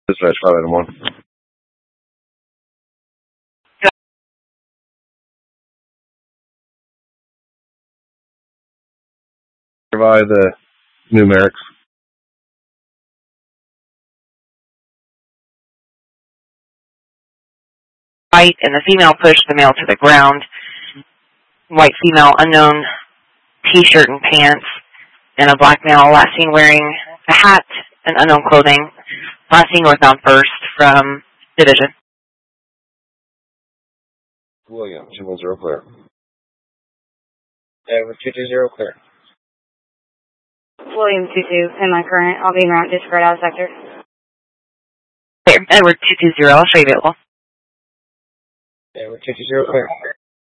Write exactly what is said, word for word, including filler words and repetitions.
Dispatch five item one. Provide the numerics. White and the female pushed the male to the ground. White female, unknown t-shirt and pants, and a black male last seen wearing a hat and unknown clothing. Last seen northbound first from Division. William, two one zero clear. Edward two two zero clear. William two two, semi-current. I'll be en route, disregard out of sector. Clear. Edward two two zero, I'll show you available. Edward two two zero clear.